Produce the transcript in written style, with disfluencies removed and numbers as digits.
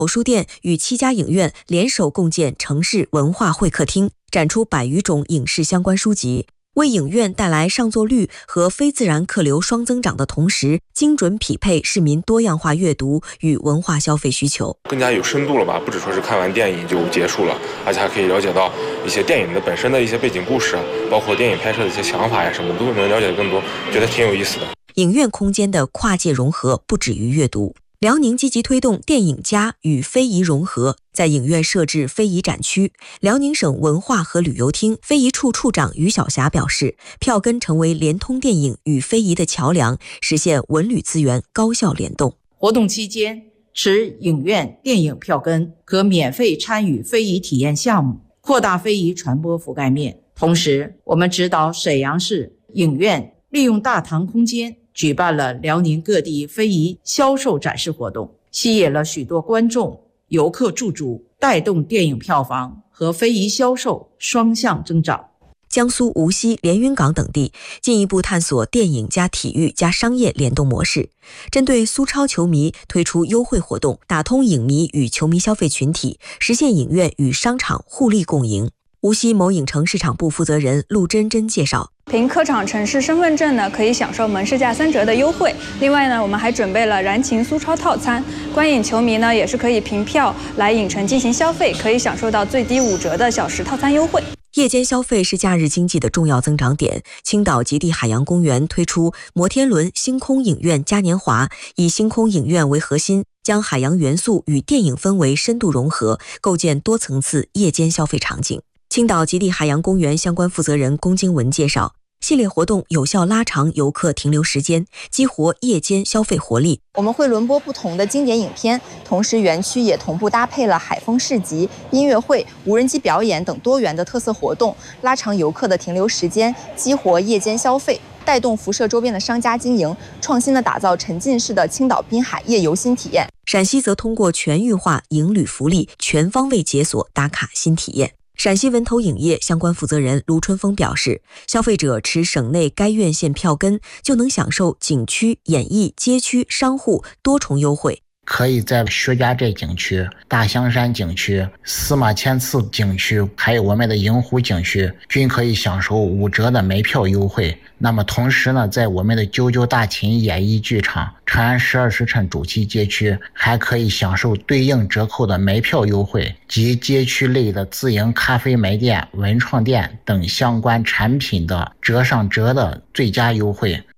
某书店与7家影院联手共建城市文化会客厅，展出100余种影视相关书籍，为影院带来上座率和非自然客流双增长的同时，精准匹配市民多样化阅读与文化消费需求， 更加有深度了吧？不只说是看完电影就结束了，而且还可以了解到一些电影的本身的一些背景故事，包括电影拍摄的一些想法呀，什么都能了解更多，觉得挺有意思的。 影院空间的跨界融合不止于阅读。辽宁积极推动电影家与非遗融合，在影院设置非遗展区。辽宁省文化和旅游厅非遗处处长于晓霞表示，票根成为联通电影与非遗的桥梁，实现文旅资源高效联动。 活动期间，持影院电影票根可免费参与非遗体验项目，扩大非遗传播覆盖面。同时，我们指导沈阳市影院利用大堂空间举办了辽宁各地非遗销售展示活动，吸引了许多观众、游客驻足，带动电影票房和非遗销售双向增长。 江苏无锡、连云港等地进一步探索电影加体育加商业联动模式，针对苏超球迷推出优惠活动，打通影迷与球迷消费群体，实现影院与商场互利共赢。无锡某影城市场部负责人陆真真介绍， 凭科场城市身份证呢，可以享受门市价3折的优惠。另外呢，我们还准备了燃情苏超套餐，观影球迷呢也是可以凭票来影城进行消费，可以享受到最低5折的小时套餐优惠。 夜间消费是假日经济的重要增长点。青岛极地海洋公园推出摩天轮星空影院嘉年华，以星空影院为核心，将海洋元素与电影氛围深度融合，构建多层次夜间消费场景。青岛极地海洋公园相关负责人龚经文介绍，系列活动有效拉长游客停留时间，激活夜间消费活力。 我们会轮播不同的经典影片，同时园区也同步搭配了海风市集、音乐会、无人机表演等多元的特色活动，拉长游客的停留时间，激活夜间消费，带动辐射周边的商家经营，创新的打造沉浸式的青岛滨海夜游新体验。 陕西则通过全域化影旅福利，全方位解锁打卡新体验。陕西文投影业相关负责人卢春风表示，消费者持省内该院线票根就能享受景区、演艺、街区、商户多重优惠， 可以在薛家寨景区、大香山景区、司马迁祠景区，还有我们的银湖景区，均可以享受5折的门票优惠。那么同时呢，在我们的九九大秦演艺剧场、长安12时辰主题街区，还可以享受对应折扣的门票优惠及街区类的自营咖啡门店、文创店等相关产品的折上折的最佳优惠。